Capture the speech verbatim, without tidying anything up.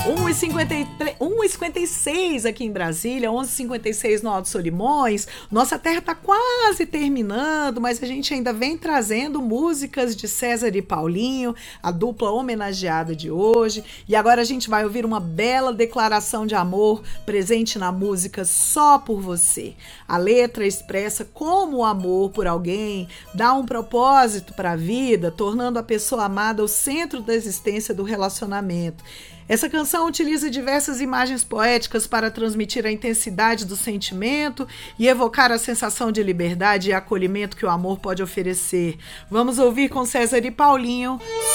uma e cinquenta e seis aqui em Brasília, onze e cinquenta e seis no Alto Solimões. Nossa terra está quase terminando, mas a gente ainda vem trazendo músicas de César e Paulinho, a dupla homenageada de hoje. E agora a gente vai ouvir uma bela declaração de amor presente na música Só por Você. A letra expressa como o amor por alguém dá um propósito para a vida, tornando a pessoa amada o centro da existência do relacionamento. Essa canção utiliza diversas imagens poéticas para transmitir a intensidade do sentimento e evocar a sensação de liberdade e acolhimento que o amor pode oferecer. Vamos ouvir com César e Paulinho,